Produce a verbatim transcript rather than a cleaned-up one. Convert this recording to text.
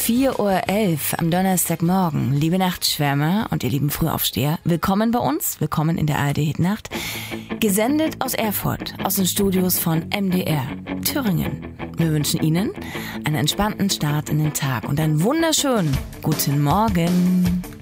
vier Uhr elf am Donnerstagmorgen. Liebe Nachtschwärmer und ihr lieben Frühaufsteher, willkommen bei uns, willkommen in der A R D Hitnacht. Gesendet aus Erfurt, aus den Studios von M D R Thüringen. Wir wünschen Ihnen einen entspannten Start in den Tag und einen wunderschönen guten Morgen.